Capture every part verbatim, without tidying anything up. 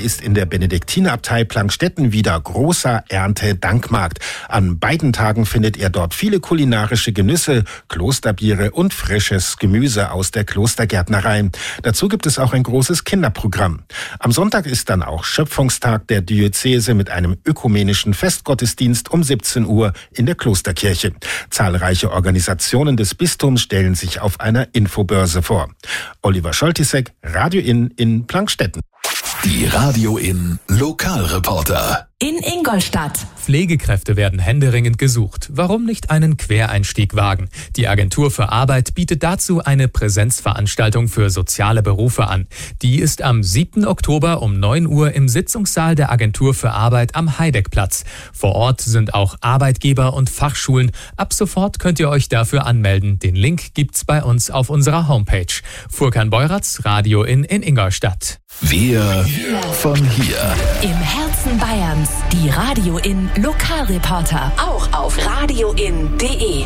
ist in der Benediktinerabtei Plankstetten wieder großer Ernte-Dankmarkt. An beiden Tagen findet ihr dort viele kulinarische Genüsse, Klosterbiere und frisches Gemüse aus der Klostergärtnerei. Dazu gibt es auch ein großes Kinderprogramm. Am Sonntag ist dann auch Schöpfungstag der Diözese mit einem ökumenischen Festgottesdienst um siebzehn Uhr in der Klosterkirche. Zahlreiche Organisationen des Bistums stellen sich auf einer Infobörse vor. Oliver Scholtisek, Radio Inn in Plankstetten. Die Radio Inn Lokalreporter. In Ingolstadt. Pflegekräfte werden händeringend gesucht. Warum nicht einen Quereinstieg wagen? Die Agentur für Arbeit bietet dazu eine Präsenzveranstaltung für soziale Berufe an. Die ist am siebten Oktober um neun Uhr im Sitzungssaal der Agentur für Arbeit am Heideckplatz. Vor Ort sind auch Arbeitgeber und Fachschulen. Ab sofort könnt ihr euch dafür anmelden. Den Link gibt's bei uns auf unserer Homepage. Furkan Beuratz, Radio Inn in Ingolstadt. Wir von hier. Im Herzen Bayerns. Die Radio Inn Lokalreporter. Auch auf radioin punkt de.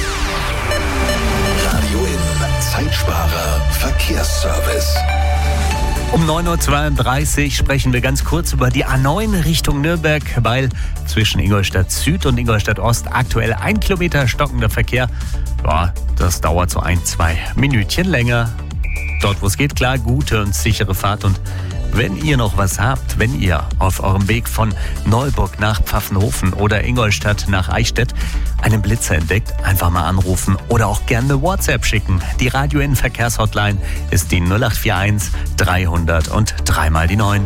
Radio Inn Zeitsparer Verkehrsservice. Um neun Uhr zweiunddreißig sprechen wir ganz kurz über die A neun Richtung Nürnberg, weil zwischen Ingolstadt Süd und Ingolstadt Ost aktuell ein Kilometer stockender Verkehr. Ja, das dauert so ein, zwei Minütchen länger. Dort, wo es geht, klar, gute und sichere Fahrt. Und wenn ihr noch was habt, wenn ihr auf eurem Weg von Neuburg nach Pfaffenhofen oder Ingolstadt nach Eichstätt einen Blitzer entdeckt, einfach mal anrufen oder auch gerne WhatsApp schicken. Die Radio Inn Verkehrshotline ist die null acht vier eins dreihundert und dreimal die neun.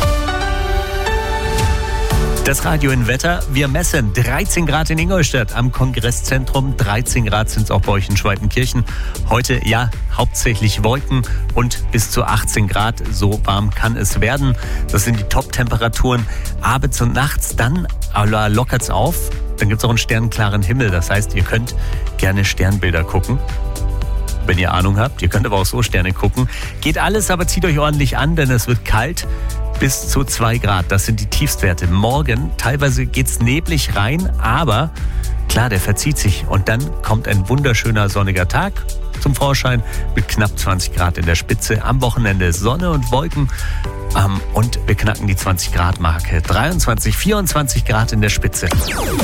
Das Radio Inn Wetter, wir messen dreizehn Grad in Ingolstadt am Kongresszentrum, dreizehn Grad sind es auch bei euch in Schweitenkirchen. Heute, ja, hauptsächlich Wolken und bis zu achtzehn Grad, so warm kann es werden. Das sind die Top-Temperaturen. Abends und nachts, dann lockert es auf, dann gibt es auch einen sternenklaren Himmel. Das heißt, ihr könnt gerne Sternbilder gucken. Wenn ihr Ahnung habt, ihr könnt aber auch so Sterne gucken. Geht alles, aber zieht euch ordentlich an, denn es wird kalt. Bis zu zwei Grad, das sind die Tiefstwerte. Morgen, teilweise geht's neblig rein, aber klar, der verzieht sich. Und dann kommt ein wunderschöner sonniger Tag zum Vorschein mit knapp zwanzig Grad in der Spitze. Am Wochenende Sonne und Wolken ähm, und wir knacken die zwanzig Grad Marke. dreiundzwanzig, vierundzwanzig Grad in der Spitze.